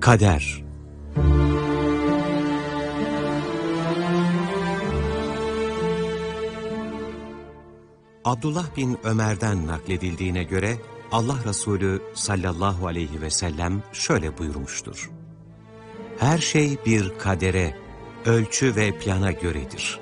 Kader. Abdullah bin Ömer'den nakledildiğine göre Allah Resulü sallallahu aleyhi ve sellem şöyle buyurmuştur: Her şey bir kadere, ölçü ve plana göredir.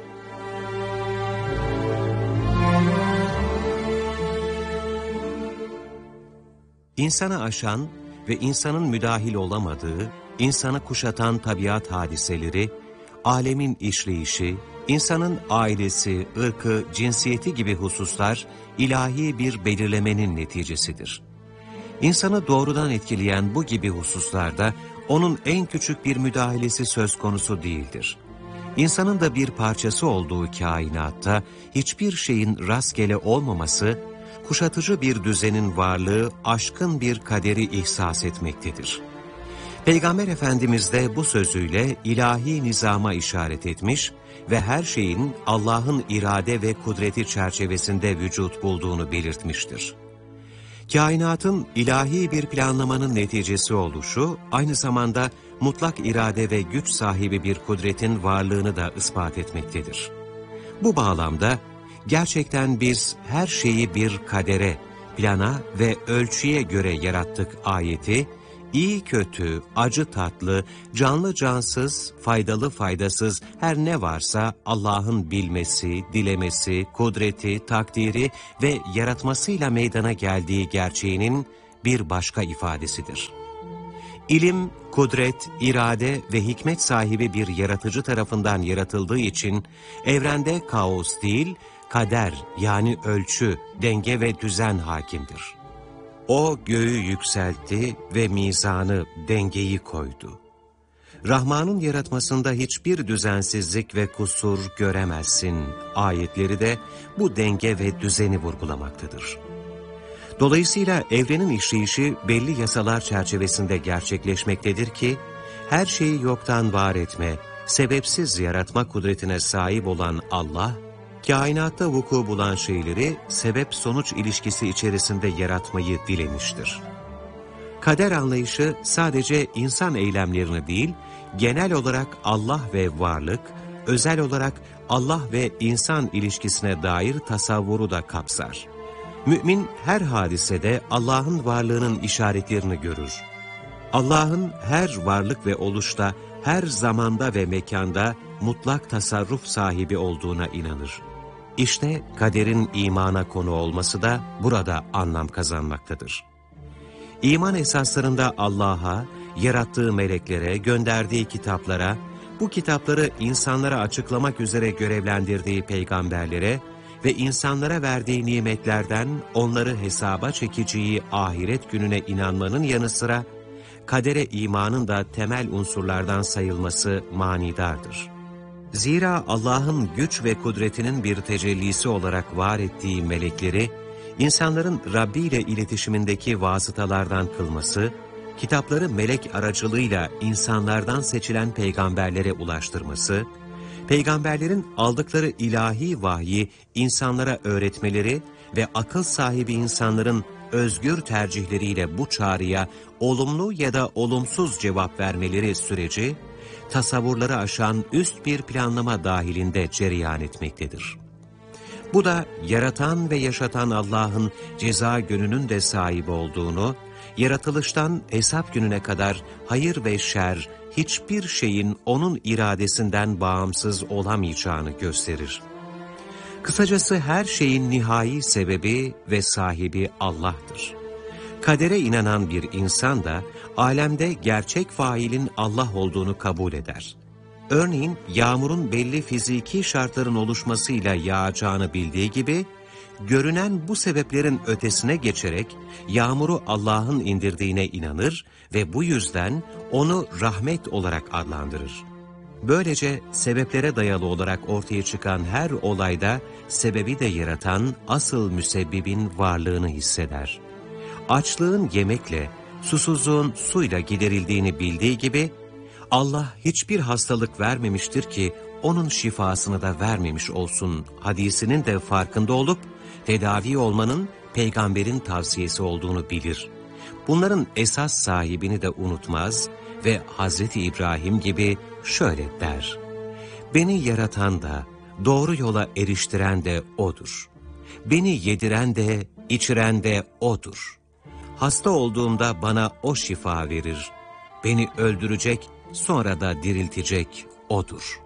İnsanı aşan ve insanın müdahil olamadığı, insanı kuşatan tabiat hadiseleri, alemin işleyişi, insanın ailesi, ırkı, cinsiyeti gibi hususlar ilahi bir belirlemenin neticesidir. İnsanı doğrudan etkileyen bu gibi hususlarda onun en küçük bir müdahalesi söz konusu değildir. İnsanın da bir parçası olduğu kainatta hiçbir şeyin rastgele olmaması, kuşatıcı bir düzenin varlığı aşkın bir kaderi ihsas etmektedir. Peygamber Efendimiz de bu sözüyle ilahi nizama işaret etmiş ve her şeyin Allah'ın irade ve kudreti çerçevesinde vücut bulduğunu belirtmiştir. Kainatın ilahi bir planlamanın neticesi oluşu, aynı zamanda mutlak irade ve güç sahibi bir kudretin varlığını da ispat etmektedir. Bu bağlamda, gerçekten biz her şeyi bir kadere, plana ve ölçüye göre yarattık ayeti, iyi kötü, acı tatlı, canlı cansız, faydalı faydasız her ne varsa Allah'ın bilmesi, dilemesi, kudreti, takdiri ve yaratmasıyla meydana geldiği gerçeğinin bir başka ifadesidir. İlim, kudret, irade ve hikmet sahibi bir yaratıcı tarafından yaratıldığı için evrende kaos değil, kader yani ölçü, denge ve düzen hakimdir. O göğü yükseltti ve mizanı, dengeyi koydu. Rahman'ın yaratmasında hiçbir düzensizlik ve kusur göremezsin ayetleri de bu denge ve düzeni vurgulamaktadır. Dolayısıyla evrenin işleyişi belli yasalar çerçevesinde gerçekleşmektedir ki, her şeyi yoktan var etme, sebepsiz yaratma kudretine sahip olan Allah, kainatta vuku bulan şeyleri sebep-sonuç ilişkisi içerisinde yaratmayı dilemiştir. Kader anlayışı sadece insan eylemlerini değil, genel olarak Allah ve varlık, özel olarak Allah ve insan ilişkisine dair tasavvuru da kapsar. Mümin her hadisede Allah'ın varlığının işaretlerini görür. Allah'ın her varlık ve oluşta, her zamanda ve mekanda mutlak tasarruf sahibi olduğuna inanır. İşte kaderin imana konu olması da burada anlam kazanmaktadır. İman esaslarında Allah'a, yarattığı meleklere, gönderdiği kitaplara, bu kitapları insanlara açıklamak üzere görevlendirdiği peygamberlere ve insanlara verdiği nimetlerden onları hesaba çekeceği ahiret gününe inanmanın yanı sıra, kadere imanın da temel unsurlardan sayılması manidardır. Zira Allah'ın güç ve kudretinin bir tecellisi olarak var ettiği melekleri, insanların Rabbi ile iletişimindeki vasıtalardan kılması, kitapları melek aracılığıyla insanlardan seçilen peygamberlere ulaştırması, peygamberlerin aldıkları ilahi vahyi insanlara öğretmeleri ve akıl sahibi insanların özgür tercihleriyle bu çağrıya olumlu ya da olumsuz cevap vermeleri süreci, tasavvurları aşan üst bir planlama dahilinde cereyan etmektedir. Bu da yaratan ve yaşatan Allah'ın ceza gününün de sahibi olduğunu, yaratılıştan hesap gününe kadar hayır ve şer, hiçbir şeyin onun iradesinden bağımsız olamayacağını gösterir. Kısacası her şeyin nihai sebebi ve sahibi Allah'tır. Kadere inanan bir insan da alemde gerçek failin Allah olduğunu kabul eder. Örneğin yağmurun belli fiziki şartların oluşmasıyla yağacağını bildiği gibi, görünen bu sebeplerin ötesine geçerek yağmuru Allah'ın indirdiğine inanır ve bu yüzden onu rahmet olarak adlandırır. Böylece sebeplere dayalı olarak ortaya çıkan her olayda sebebi de yaratan asıl müsebbibin varlığını hisseder. Açlığın yemekle, susuzluğun suyla giderildiğini bildiği gibi, Allah hiçbir hastalık vermemiştir ki onun şifasını da vermemiş olsun hadisinin de farkında olup, tedavi olmanın peygamberin tavsiyesi olduğunu bilir. bunların esas sahibini de unutmaz ve Hazreti İbrahim gibi şöyle der: Beni yaratan da, doğru yola eriştiren de O'dur. Beni yediren de, içiren de O'dur. Hasta olduğumda bana O şifa verir. Beni öldürecek, sonra da diriltecek O'dur.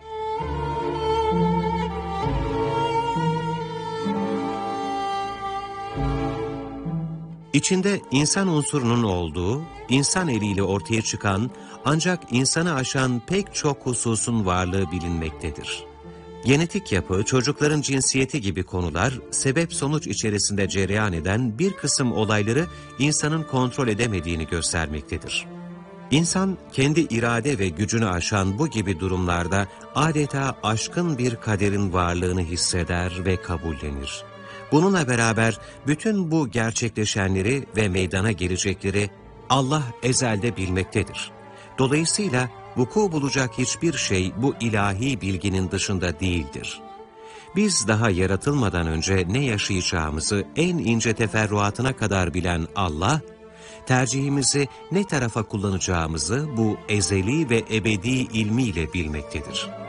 İçinde insan unsurunun olduğu, insan eliyle ortaya çıkan ancak insanı aşan pek çok hususun varlığı bilinmektedir. Genetik yapı, çocukların cinsiyeti gibi konular, sebep-sonuç içerisinde cereyan eden bir kısım olayları insanın kontrol edemediğini göstermektedir. İnsan, kendi irade ve gücünü aşan bu gibi durumlarda adeta aşkın bir kaderin varlığını hisseder ve kabullenir. Bununla beraber bütün bu gerçekleşenleri ve meydana gelecekleri Allah ezelde bilmektedir. Dolayısıyla vuku bulacak hiçbir şey bu ilahi bilginin dışında değildir. Biz daha yaratılmadan önce ne yaşayacağımızı en ince teferruatına kadar bilen Allah, tercihimizi ne tarafa kullanacağımızı bu ezeli ve ebedi ilmiyle bilmektedir.